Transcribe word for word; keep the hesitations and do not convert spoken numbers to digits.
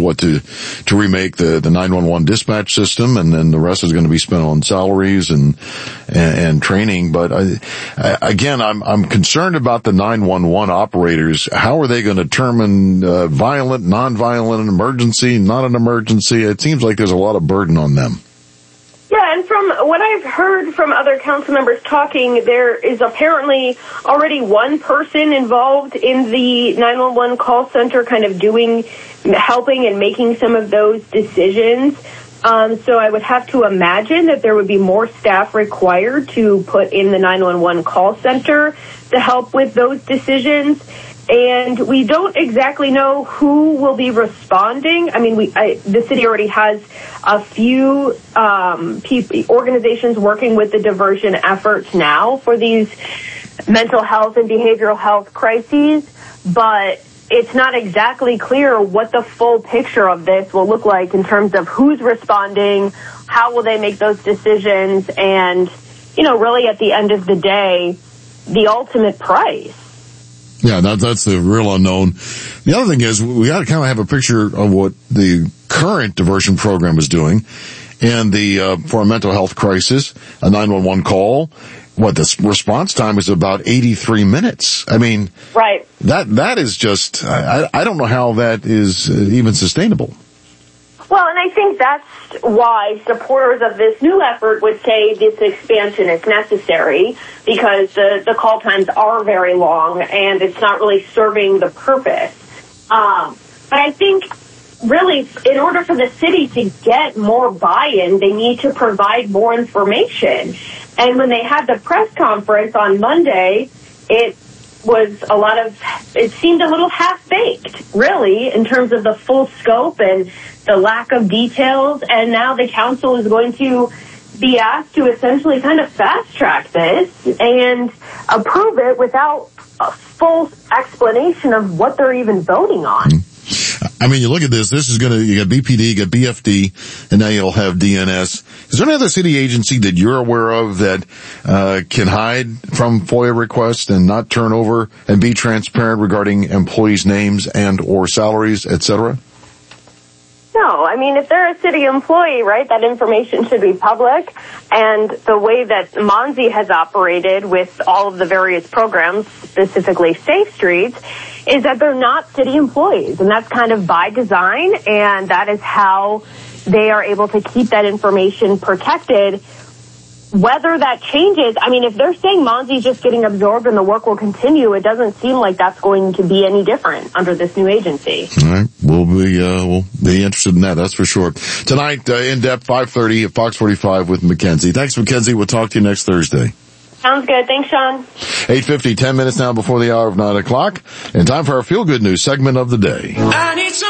what, to, to remake the, the nine one one dispatch system, and then the rest is going to be spent on salaries and, and, and training. But I, I, again, I'm, I'm concerned about the nine one one operators. How are they going to determine, uh, violent, non-violent, an emergency, not an emergency? It seems like there's a lot of burden on them. Yeah, and from what I've heard from other council members talking, there is apparently already one person involved in the nine one one call center kind of doing, helping and making some of those decisions. Um, so I would have to imagine that there would be more staff required to put in the nine one one call center to help with those decisions. And we don't exactly know who will be responding. I mean, we I, the city already has a few um, people, organizations working with the diversion efforts now for these mental health and behavioral health crises, but it's not exactly clear what the full picture of this will look like in terms of who's responding, how will they make those decisions, and, you know, really at the end of the day, the ultimate price. Yeah, that, that's the real unknown. The other thing is, we got to kind of have a picture of what the current diversion program is doing. And the, uh, for a mental health crisis, a nine one one call, what, the response time is about eighty-three minutes. I mean, right. That, that is just, I, I don't know how that is even sustainable. Well, and I think that's why supporters of this new effort would say this expansion is necessary, because the, the call times are very long and it's not really serving the purpose. Um, but I think really in order for the city to get more buy-in, they need to provide more information. And when they had the press conference on Monday, it was a lot of, it seemed a little half-baked, really, in terms of the full scope and the lack of details. And now the council is going to be asked to essentially kind of fast-track this and approve it without a full explanation of what they're even voting on. I mean, you look at this, this is going to, you got B P D, you got B F D, and now you'll have D N S. Is there any other city agency that you're aware of that uh can hide from FOIA requests and not turn over and be transparent regarding employees' names and or salaries, et cetera? No, I mean, if they're a city employee, right, that information should be public. And the way that Monzi has operated with all of the various programs, specifically Safe Streets, is that they're not city employees. And that's kind of by design, and that is how they are able to keep that information protected. Whether that changes, I mean, if they're saying Monzi's just getting absorbed and the work will continue, it doesn't seem like that's going to be any different under this new agency. All right. We'll be, uh, we'll be interested in that. That's for sure. Tonight, uh, in depth, five thirty at Fox forty-five with Mackenzie. Thanks, Mackenzie. We'll talk to you next Thursday. Sounds good. Thanks, Sean. eight fifty, ten minutes now before the hour of nine o'clock. And time for our Feel Good News segment of the day. I need some